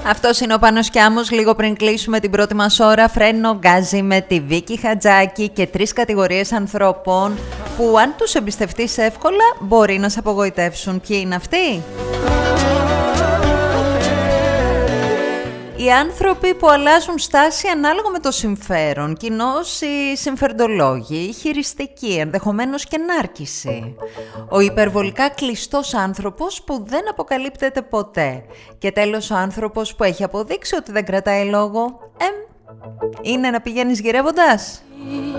Αυτός είναι ο Πάνος Κιάμος. Λίγο πριν κλείσουμε την πρώτη μας ώρα, Φρένο Γκάζι με τη Βίκη Χατζάκη και 3 κατηγορίες ανθρώπων που αν τους εμπιστευτείς εύκολα μπορεί να σε απογοητεύσουν. Ποιοι είναι αυτοί? Οι άνθρωποι που αλλάζουν στάση ανάλογα με το συμφέρον, κοινώς οι συμφερντολόγοι, οι χειριστικοί, ενδεχομένως και νάρκισοι. Ο υπερβολικά κλειστός άνθρωπος που δεν αποκαλύπτεται ποτέ. Και τέλος ο άνθρωπος που έχει αποδείξει ότι δεν κρατάει λόγο. Είναι να πηγαίνεις γυρεύοντας.